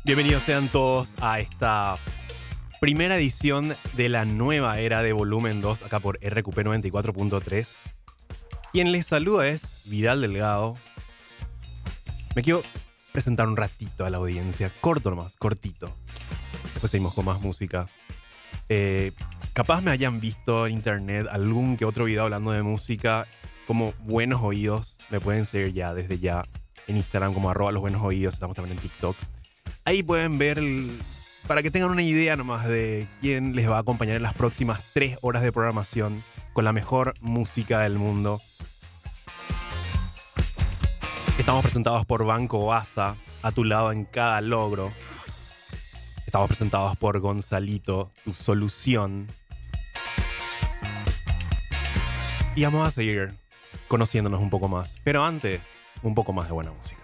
Bienvenidos sean todos a esta primera edición de la nueva era de Volumen 2 acá por RQP 94.3. Quien les saluda es Vidal Delgado. Me quiero presentar un ratito a la audiencia, corto nomás, cortito. Después seguimos con más música. Capaz me hayan visto en internet algún que otro video hablando de música. Como Buenos Oídos, me pueden seguir ya desde ya en Instagram como @losbuenosoídos. Estamos también en TikTok. Ahí pueden ver, para que tengan una idea nomás de quién les va a acompañar en las próximas 3 horas de programación con la mejor música del mundo. Estamos presentados por Banco Baza, a tu lado en cada logro. Estamos presentados por Gonzalito, tu solución. Y vamos a seguir conociéndonos un poco más. Pero antes, un poco más de buena música.